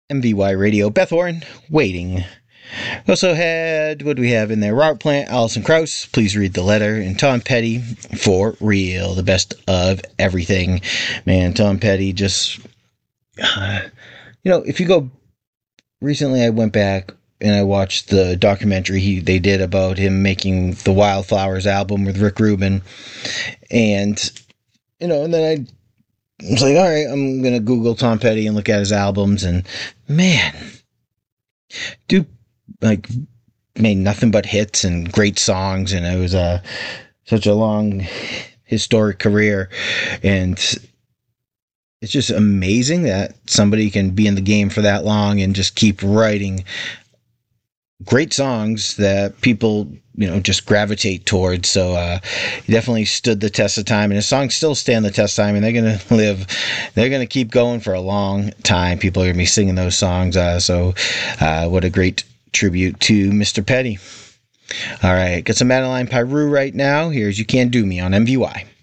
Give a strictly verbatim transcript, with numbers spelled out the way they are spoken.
M V Y Radio, Beth Orrin, Waiting. We also had, what do we have in there? Robert Plant, Alison Krauss, Please Read the Letter, and Tom Petty, For Real, the best of everything. Man, Tom Petty just, uh, you know, if you go, recently I went back and I watched the documentary he they did about him making the Wildflowers album with Rick Rubin, and, you know, and then I was like, all right, I'm going to Google Tom Petty and look at his albums, and man, dude, like, made nothing but hits and great songs, and it was a such a long historic career, and it's just amazing that somebody can be in the game for that long and just keep writing great songs that people, you know, just gravitate towards. So uh he definitely stood the test of time, and his songs still stand the test of time, and they're gonna live, they're gonna keep going for a long time. People are gonna be singing those songs. Uh so uh what a great tribute to Mister Petty. All right, got some Madeline Pyrou right now. Here's You Can't Do Me on M V Y.